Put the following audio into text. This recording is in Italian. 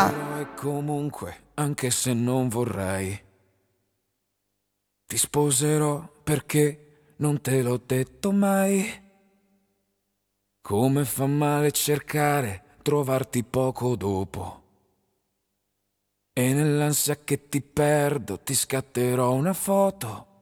sposerò e comunque, anche se non vorrei, ti sposerò perché non te l'ho detto mai. Come fa male cercare, trovarti poco dopo. E nell'ansia che ti perdo ti scatterò una foto